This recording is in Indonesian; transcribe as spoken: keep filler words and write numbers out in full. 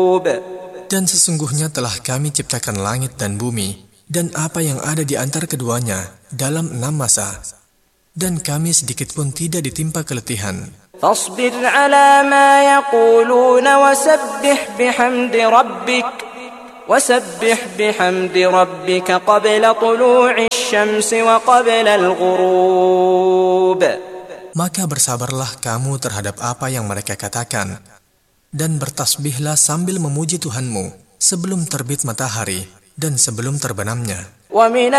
Dan sesungguhnya telah kami ciptakan langit dan bumi, dan apa yang ada di antara keduanya dalam enam masa. Dan kami sedikit pun tidak ditimpa keletihan. فاصبر على ما يقولون وسبح بحمد ربك وسبح بحمد ربك قبل طلوع الشمس وقبل الغروب. Maka bersabarlah kamu terhadap apa yang mereka katakan, dan bertasbihlah sambil memuji Tuhanmu sebelum terbit matahari dan sebelum terbenamnya. ومن